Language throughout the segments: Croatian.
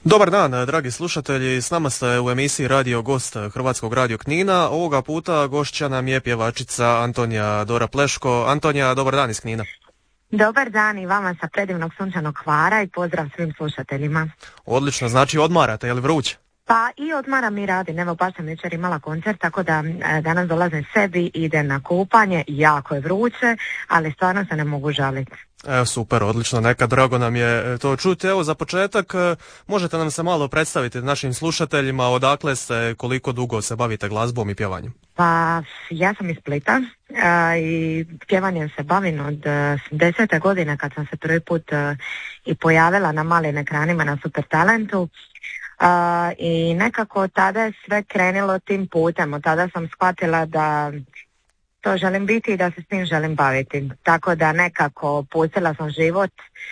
Dobar dan, dragi slušatelji. S nama ste u emisiji Radio Gost Hrvatskog radio Knina. Ovoga puta gošća nam je pjevačica Antonija Dora Pleško. Antonija, dobar dan iz Knina. Dobar dan i vama sa predivnog sunčanog Hvara i pozdrav svim slušateljima. Odlično, znači odmarate, je li vruće? Pa i odmaram i radim, evo baš sam jučer imala koncert, tako da danas dolazim sebi, idem na kupanje, jako je vruće, ali stvarno se ne mogu žaliti. Evo, super, odlično, neka, drago nam je to čuti. Evo, za početak, možete nam se malo predstaviti našim slušateljima, odakle ste, koliko dugo se bavite glazbom i pjevanjem? Pa, ja sam iz Splita i pjevanjem se bavim od 10. godine kad sam se prvi put i pojavila na malim ekranima na Super Talentu. I nekako tada je sve krenilo tim putem. Od tada sam shvatila da to želim biti i da se s tim želim baviti. Tako da nekako pustila sam život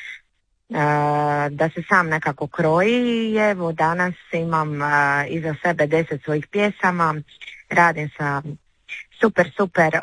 da se sam nekako kroji i evo danas imam iza sebe 10 svojih pjesama, radim sa super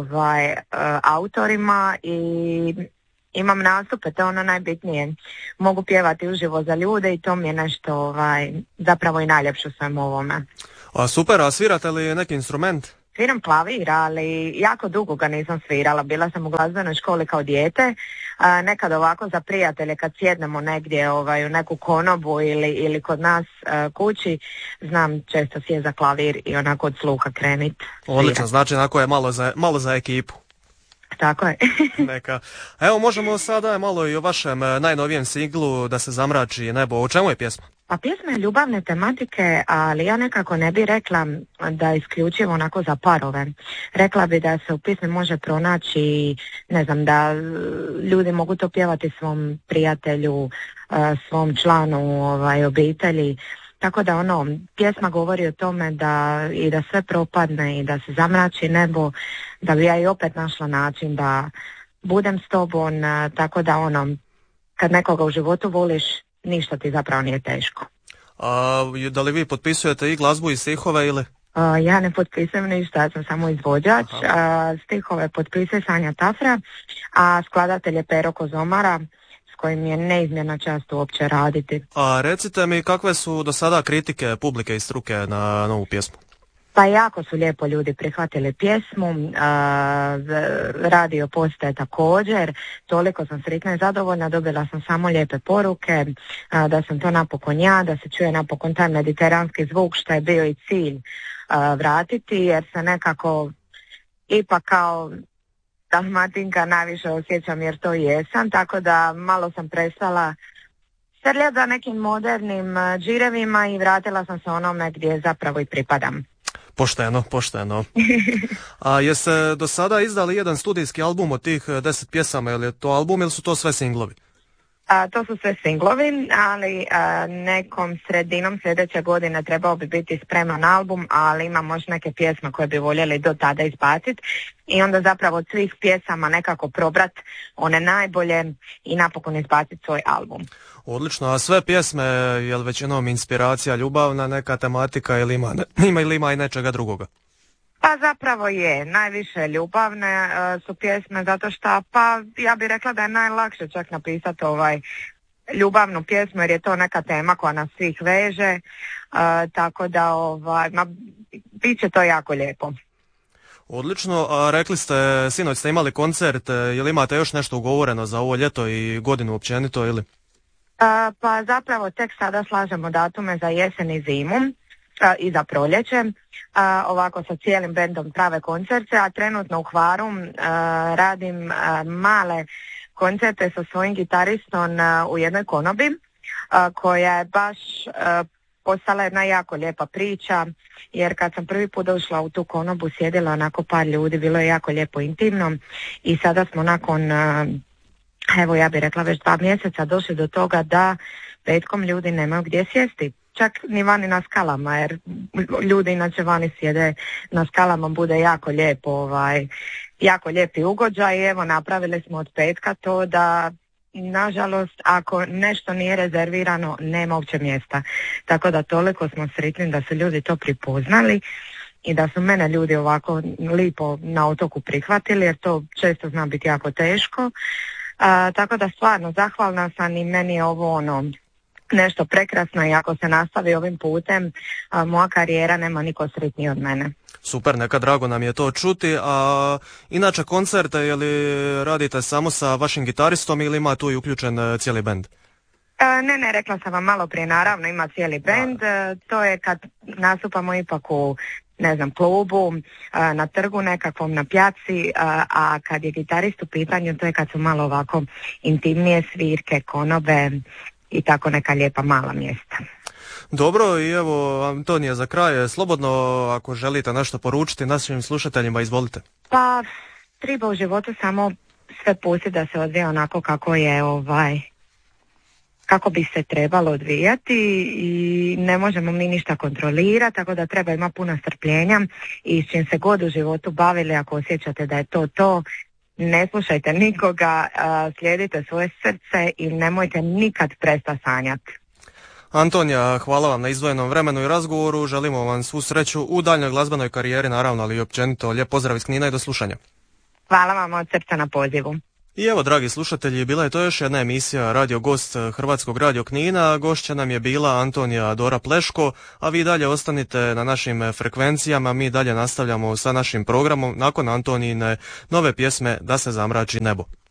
autorima i imam nastupe, to je ono najbitnije. Mogu pjevati uživo za ljude i to mi je nešto zapravo i najljepše u svemu ovome. Super, a svirate li neki instrument? Sviram klavir, ali jako dugo ga nisam svirala. Bila sam u glazbenoj školi kao dijete, nekad ovako za prijatelje kad sjednemo negdje u neku konobu ili kod nas kući, znam često sjest za klavir i onako od sluha krenit. Odlično, znači onako je malo za ekipu. Tako je. Neka. Evo, možemo sada malo i o vašem najnovijem singlu Da se zamrači nebo. O čemu je pjesma? Pa pjesma je ljubavne tematike, ali ja nekako ne bi rekla da je isključivo onako za parove. Rekla bi da se u pjesmi može pronaći, ne znam, da ljudi mogu to pjevati svom prijatelju, svom članu obitelji. Tako da pjesma govori o tome da sve propadne i da se zamrači nebo, da bi ja i opet našla način da budem s tobom, tako da kad nekoga u životu voliš, ništa ti zapravo nije teško. Da li vi potpisujete i glazbu i stihove ili? Ja ne potpisujem ništa, ja sam samo izvođač. Stihove potpisuje Sanja Tafra, a skladatelj je Pero Kozomara, s kojim je neizmjerna čast uopće raditi. A recite mi, kakve su do sada kritike publike i struke na novu pjesmu? Pa jako su lijepo ljudi prihvatili pjesmu, radio postaje također, toliko sam sretna i zadovoljna, dobila sam samo lijepe poruke, da sam to napokon ja, da se čuje napokon taj mediteranski zvuk što je bio i cilj vratiti, jer se nekako ipak kao Dalmatinka najviše osjećam jer to jesam, tako da malo sam prestala srljati za nekim modernim džirevima i vratila sam se onome gdje zapravo i pripadam. Pošteno. A jeste do sada izdali jedan studijski album od tih 10 pjesama, je li to album ili su to sve singlovi? To su sve singlovi, ali nekom sredinom sljedeće godine trebao bi biti spreman album, ali imam možda neke pjesme koje bi voljeli do tada izbaciti i onda zapravo od svih pjesama nekako probrat one najbolje i napokon izbaciti svoj album. Odlično, a sve pjesme, je li većinom inspiracija ljubavna, neka tematika ili ima i nečega drugoga? Pa zapravo je, najviše ljubavne su pjesme zato što, pa ja bih rekla da je najlakše čak napisati ljubavnu pjesmu jer je to neka tema koja nas svih veže, tako da bit će to jako lijepo. Odlično, a rekli ste, sinoć ste imali koncert, ili imate još nešto ugovoreno za ovo ljeto i godinu općenito ili? Pa zapravo tek sada slažemo datume za jesen i zimu i za proljeće, ovako sa cijelim bendom prave koncerte, a trenutno u Hvaru radim male koncerte sa svojim gitaristom u jednoj konobi koja je baš postala jedna jako lijepa priča, jer kad sam prvi put došla u tu konobu sjedila onako par ljudi, bilo je jako lijepo intimno i sada smo nakon evo ja bih rekla već 2 mjeseca došli do toga da petkom ljudi nemaju gdje sjesti. Čak ni vani na skalama, jer ljudi inače vani sjede na skalama, bude jako lijepo, jako lijepi ugođaj i evo napravili smo od petka to da nažalost ako nešto nije rezervirano nema uopće mjesta. Tako da toliko smo sretni da su ljudi to prepoznali i da su mene ljudi ovako lipo na otoku prihvatili jer to često zna biti jako teško. Tako da stvarno zahvalna sam i meni je ovo nešto prekrasno i ako se nastavi ovim putem, moja karijera nema niko sretniji od mene. Super, neka drago nam je to čuti. A inače koncerte, je li radite samo sa vašim gitaristom ili ima tu i uključen cijeli bend? Ne, rekla sam vam malo prije, naravno ima cijeli bend, to je kad nastupamo ipak u, ne znam, klubu, na trgu nekakvom, na pjaci, a kad je gitarist u pitanju, to je kad su malo ovako intimnije svirke, konobe i tako neka lijepa mala mjesta. Dobro, i evo Antonija, za kraj, slobodno ako želite nešto poručiti našim slušateljima, izvolite. Pa, treba u životu samo sve pustiti da se odvija onako kako je kako bi se trebalo odvijati i ne možemo mi ništa kontrolirati, tako da treba imati puno strpljenja i s čim se god u životu bavili, ako osjećate da je to, ne slušajte nikoga, slijedite svoje srce i nemojte nikad prestati sanjati. Antonija, hvala vam na izdvojenom vremenu i razgovoru, želimo vam svu sreću u daljnjoj glazbenoj karijeri, naravno, ali i općenito. Lijep pozdrav iz Knina i do slušanja. Hvala vam od srca na pozivu. I evo, dragi slušatelji, bila je to još jedna emisija Radio Gost Hrvatskog radio Knina. Gošća nam je bila Antonija Dora Pleško, a vi dalje ostanite na našim frekvencijama, mi dalje nastavljamo sa našim programom nakon Antonijine nove pjesme Da se zamrači nebo.